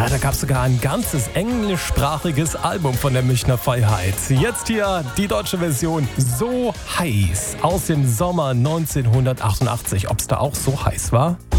Ja, da gab es sogar ein ganzes englischsprachiges Album von der Münchner Freiheit. Jetzt hier die deutsche Version So heiß aus dem Sommer 1988. Ob es da auch so heiß war?